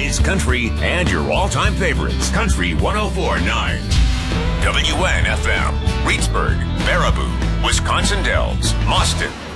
today's country and your all-time favorites. Country 104.9. WNFM. Reedsburg, Baraboo, Wisconsin Dells, Mauston,